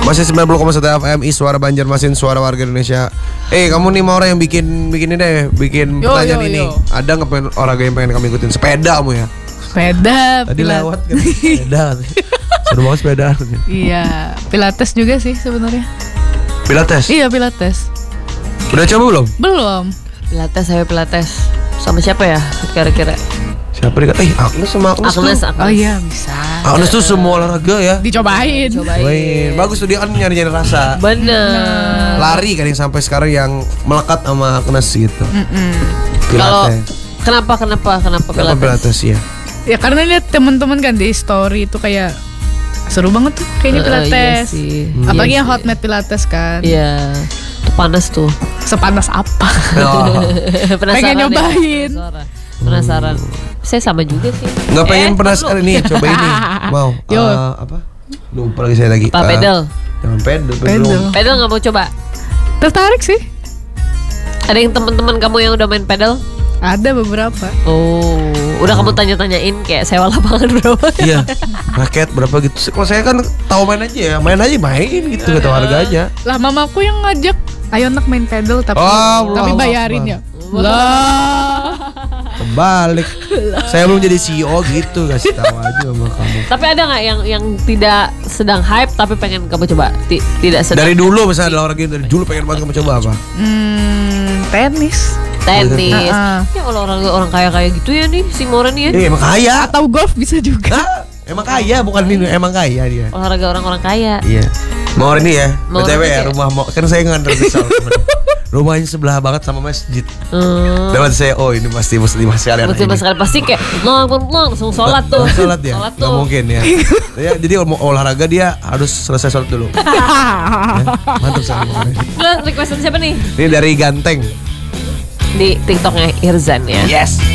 Masih 90,1 FM Suara Banjarmasin, suara warga Indonesia. Kamu nih mau orang yang bikin ini deh, bikin pertanyaan ini. Ada nggak pengen olahraga yang pengen kamu ikutin? Sepeda kamu ya? Sepeda. Tadi lewat kan sepeda. Seru banget sepeda. Iya, Pilates juga sih sebenarnya. Pilates? Iya, Pilates. Udah coba belum? Belum. Pilates. Sama siapa ya kira-kira? Siapa nih? Agnes sama Agnes. Oh iya, bisa. Agnes tuh semua olahraga ya. Dicobain. Bagus tuh, dia kan nyari-nyari rasa. Bener. Lari kan yang sampai sekarang yang melekat sama Agnes gitu. Kalau Pilates. kenapa Pilates ya? Ya karena lihat teman-teman kan di story itu kayak seru banget tuh kayaknya Pilates. Iya sih. Apalagi yang Iya hot sih. mat Pilates kan. Iya. Itu panas tuh. Sepanas apa? Penasaran Pengen ya? nyobain. Penasaran. Saya sama juga sih. Nggak pengen penasaran nih, coba ini. Mau Yo. apa? Lupa lagi saya lagi. Pedal. Jangan pedal. Pedal nggak mau coba? Tertarik sih. Ada yang teman-teman kamu yang udah main pedal? Ada beberapa. Oh, udah kamu tanya-tanyain kayak sewa lapangan berapa? Iya, raket berapa gitu. Kalau saya kan tahu main aja ya, main gitu, nggak tahu harganya. Lah mamaku yang ngajak, ayo nak main pedal tapi Allah bayarin ya. Akbar. Lah. Kebalik. Saya belum jadi CEO gitu, kasih tahu aja sama kamu. Tapi ada nggak yang tidak sedang hype tapi pengen kamu coba? Tidak sedang. Dari dulu misalnya ada orang dari dulu pengen banget kamu coba apa? Tenis. Tenis. Heeh. Ya orang kaya gitu ya nih si Moren ya. Emang kaya. Atau golf bisa juga. Hah? Emang kaya, bukan ini, emang kaya dia. Olahraga orang-orang kaya. Iya. Mau ini ya, Mau BTW ini ya, ya? rumah kan saya nganter di sana. Rumahnya sebelah banget sama masjid. Lewat saya, ini pasti ada anak ini. Sekali pasti kayak langsung sholat tuh. Sholat ya? Sholat Nggak tuh. mungkin ya. Jadi mau olahraga dia harus selesai sholat dulu. Mantap sekali. Requestan siapa nih? Ini dari Ganteng. Di TikToknya Irzan ya. Yes.